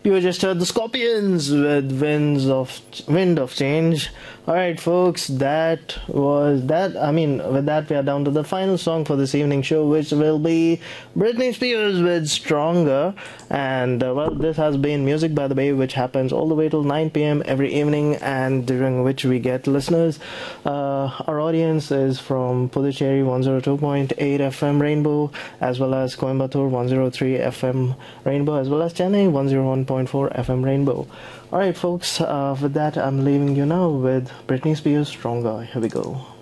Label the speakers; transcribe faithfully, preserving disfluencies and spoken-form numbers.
Speaker 1: You just heard the Scorpions with winds of wind of change. All right, folks, that was that. I mean, with that, we are down to the final song for this evening show, which will be Britney Spears with "Stronger." And uh, well, this has been Music by the Bay, which happens all the way till nine p m every evening, and during which we get listeners. Uh, our audience is from Puducherry one oh two point eight F M Rainbow, as well as Coimbatore one oh three F M Rainbow, as well as Chennai one oh one point four F M Rainbow. Alright folks, uh, with that I'm leaving you now with Britney Spears' Stronger. Here we go.